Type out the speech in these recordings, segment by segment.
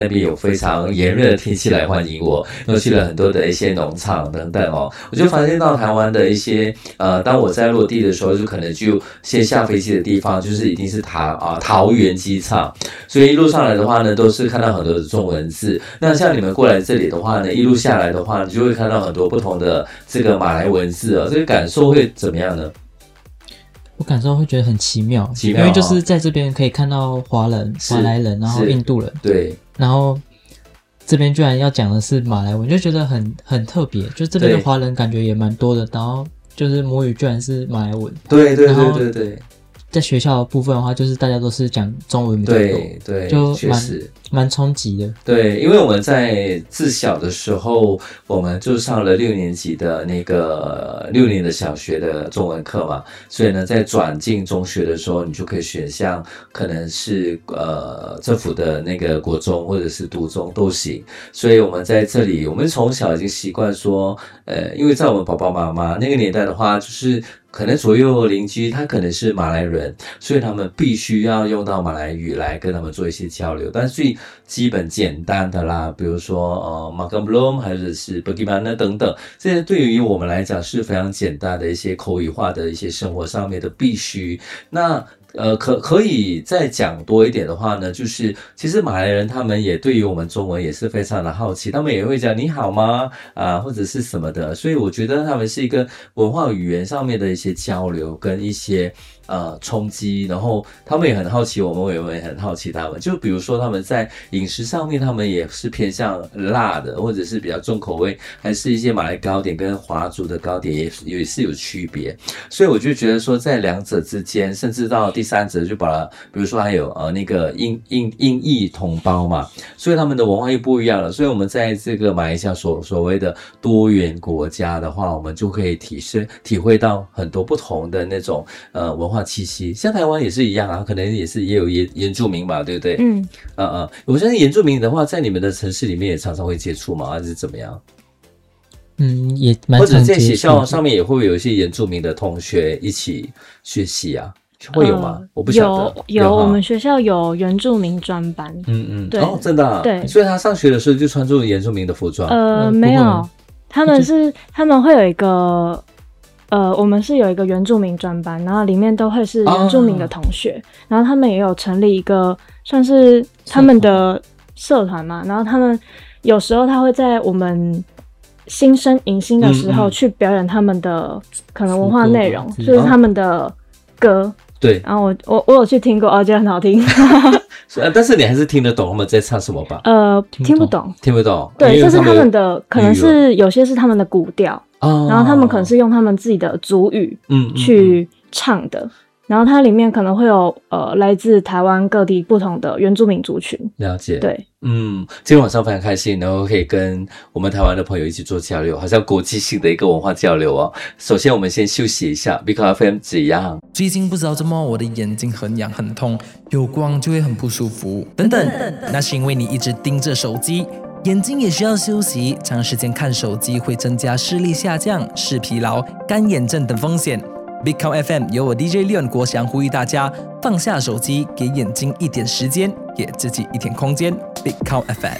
那边有非常炎热的天气来欢迎我，又去了很多的一些农场等等哦，我就发现到台湾的一些当我在落地的时候，就可能就先下飞机的地方就是一定是桃园机场，所以一路上来的话呢，都是看到很多的中文字。那像你们过来这里的话呢，一路下来的话，你就会看到很多不同的这个马来文字哦，这个感受会怎么样呢？ 我感受会觉得很奇妙，因为就是在这边可以看到华人、马来人，然后印度人， 对， 然后这边居然要讲的是马来文，就觉得很特别，就这边的华人感觉也蛮多的，然后就是母语居然是马来文， 对对对对对。 在学校的部分的话，就是大家都是讲中文比较多， 对， 就蛮冲击的。 对，因为我们在自小的时候，我们就上了6年级的那个6年的小学的中文课嘛，所以呢，在转进中学的时候，你就可以选项可能是政府的那个国中或者是独中都行。所以我们在这里，我们从小已经习惯说，因为在我们爸爸妈妈那个年代的话，就是可能左右邻居他可能是马来人，所以他们必须要用到马来语来跟他们做一些交流。但是最基本简单的啦，比如说makan belum还是 bagaimana 等等，这些对于我们来讲是非常简单的一些口语化的一些生活上面的必须。那可以再讲多一点的话呢，就是其实马来人他们也对于我们中文也是非常的好奇，他们也会讲你好吗或者是什么的，所以我觉得他们是一个文化语言上面的一些交流跟一些冲击，然后他们也很好奇我们，我们也很好奇他们。就比如说他们在饮食上面，他们也是偏向辣的，或者是比较重口味，还是一些马来糕点跟华族的糕点也是有区别。所以我就觉得说，在两者之间，甚至到第三者就把它，比如说还有那个印裔同胞嘛，所以他们的文化又不一样了。所以我们在这个马来西亚所谓的多元国家的话，我们就可以体会到很多不同的那种文化气息。像台湾也是一样啊，可能也有原住民嘛，对不对？我相信原住民的话，在你们的城市里面也常常会接触嘛，还是怎么样？ 也蛮常接触。或者在学校上面也会有一些原住民的同学一起学习啊，会有吗？我不晓得。 有，我们学校有原住民专班。 对哦，真的啊。对，所以他上学的时候就穿着原住民的服装。 没有，他们会有一个。我们是有一个原住民专班，然后里面都会是原住民的同学，然后他们也有成立一个算是他们的社团嘛，然后他们有时候他会在我们新生迎新的时候去表演他们的可能文化内容，就是他们的歌。 对， 然后我有去听过，觉得很好听。 但是你还是听得懂他们在唱什么吧？ 听不懂。 听不懂。 对，就是他们的可能是有些是他们的古调。然后他们可能是用他们自己的族语去唱的，然后它里面可能会有来自台湾各地不同的原住民族群。 了解。 对， 今天晚上非常开心，然后可以跟我们台湾的朋友一起做交流，好像国际性的一个文化交流哦。首先我们先休息一下 Big FM 怎样？ 最近不知道怎么我的眼睛很痒很痛，有光就会很不舒服等等，那是因为你一直盯着手机。眼睛也需要休息，长时间看手机会增加视力下降、视疲劳、干眼症等风险。Big Count FM 由我 DJ Leon 国祥呼吁大家放下手机，给眼睛一点时间，给自己一点空间。Big Count FM。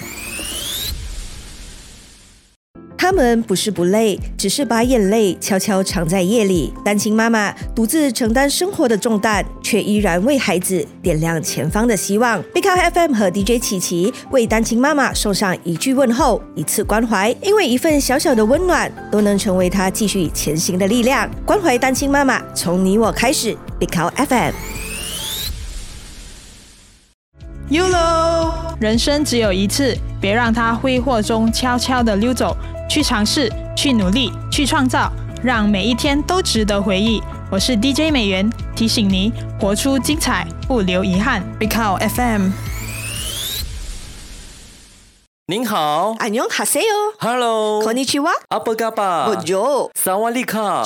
他们不是不累，只是把眼泪悄悄藏在夜里。单亲妈妈独自承担生活的重担，却依然为孩子点亮前方的希望。Big Count FM 和 DJ 琪琪为单亲妈妈送上一句问候，一次关怀，因为一份小小的温暖，都能成为她继续前行的力量。关怀单亲妈妈，从你我开始。Big Count FM。YOLO， 人生只有一次，别让它挥霍中悄悄地溜走。去尝试，去努力，去创造，让每一天都值得回忆。我是 DJ 美元，提醒你活出精彩，不留遗憾。Big Count FM。 您好， 안녕하세요。 Hello， konnichiwa。 apa kabar？ Bonjour。 Sawadee-ka。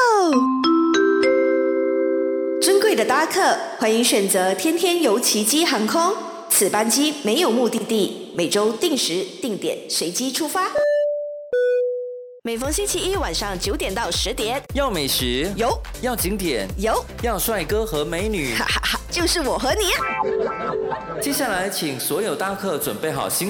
尊贵的搭客，欢迎选择天天游奇迹航空。此班机没有目的地，每周定时定点随机出发。每逢星期一晚上9点到10点， 要美食有， 要景点有， 要帅哥和美女， 哈哈哈，就是我和你。 接下来请所有搭客准备好心